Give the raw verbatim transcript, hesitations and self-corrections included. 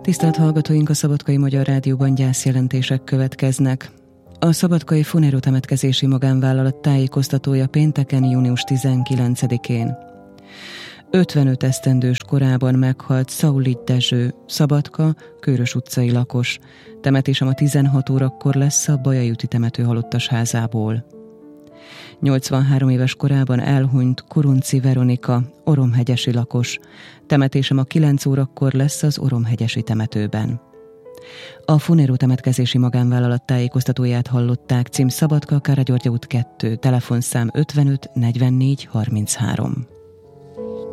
Tisztelt hallgatóink, a Szabadkai Magyar Rádióban gyászjelentések következnek. A Szabadkai Funero temetkezési magánvállalat tájékoztatója pénteken, június tizenkilencedikén. ötvenöt esztendős korában meghalt Szaulics Dezső, Szabadka, Kőrös utcai lakos. Temetése ma tizenhat órakor lesz a Bajai úti temető halottasházából. nyolcvanhárom éves korában elhunyt Kurunci Veronika, oromhegyesi lakos. Temetése ma kilenc órakor lesz az oromhegyesi temetőben. A Funero temetkezési magánvállalat tájékoztatóját hallották, cím Szabadka, Károlyi György út kettő, telefonszám ötvenöt negyvennégy harminchárom.